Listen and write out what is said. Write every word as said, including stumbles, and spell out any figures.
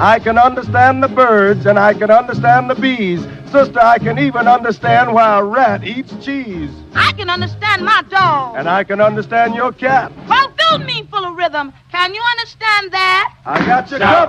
I can understand the birds and I can understand the bees. Sister, I can even understand why a rat eats cheese. I can understand my dog. And I can understand your cat. Well, fill me full of rhythm. Can you understand that? I got you covered.